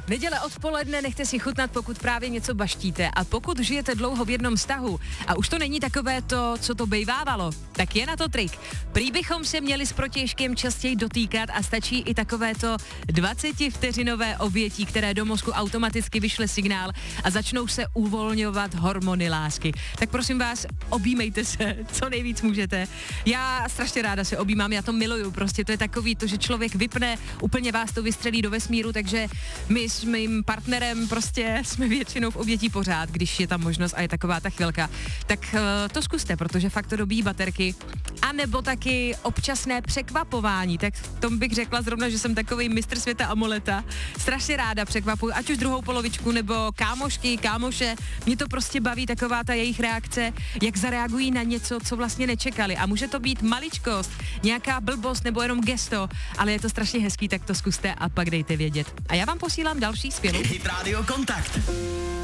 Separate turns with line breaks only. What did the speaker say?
Neděle odpoledne, nechte si chutnat, pokud právě něco baštíte. A pokud žijete dlouho v jednom vztahu a už to není takové to, co to bejvávalo, tak je na to trik. Prý bychom se měli s protějškem častěji dotýkat a stačí i takovéto 20vteřinové obětí, které do mozku automaticky vyšle signál a začnou se uvolňovat hormony lásky. Tak prosím vás, objímejte se, co nejvíc můžete. Já strašně ráda se objímám, já to miluju, prostě to je takový to, že člověk vypne, úplně vás to vystřelí do vesmíru, takže my s mým partnerem prostě jsme většinou v obětí pořád, když je tam možnost a je taková ta chvilka. Tak to zkuste, protože fakt to dobíjí baterky. A nebo taky občasné překvapování, tak v tom bych řekla zrovna, že jsem takový mistr světa amuleta. Strašně ráda překvapuju, ať už druhou polovičku nebo kámošky, kámoše. Mě to prostě baví taková ta jejich reakce, jak zareagují na něco, co vlastně nečekali. A může to být maličkost, nějaká blbost nebo jenom gesto, ale je to strašně hezký, tak to zkuste a pak dejte vědět. A já vám posílám další skvělou.
Hit Radio Kontakt.